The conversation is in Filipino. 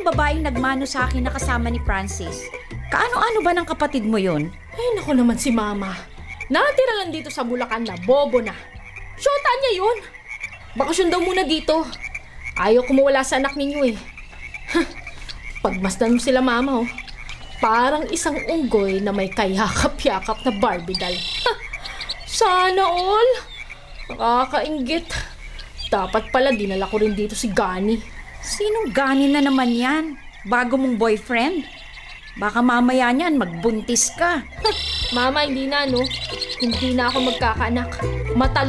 yung babaeng nagmano sa akin na kasama ni Francis. Kaano-ano ba ng kapatid mo yun? Ay, naku naman si Mama. Natira lang dito sa Bulacan na bobo na. Syota niya yun. Bakasyon daw muna dito. Ayaw kumawala sa anak ninyo eh. Pagmasdan mo sila Mama oh. Parang isang unggoy na may kayakap-yakap na Barbie doll. Sana all. Nakakainggit. Dapat pala dinala ko rin dito si Gani. Sinong Gani na naman yan? Bago mong boyfriend? Baka mamaya niyan magbuntis ka. Mama, hindi na no. Hindi na ako magkakaanak. Matalino